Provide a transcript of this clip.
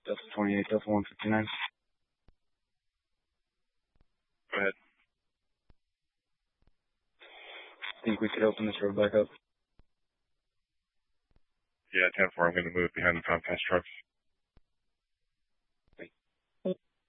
Delta 28, Delta 159. Go ahead. Think we could open this road back up? Yeah, 10-4, I'm going to move behind the Comcast trucks.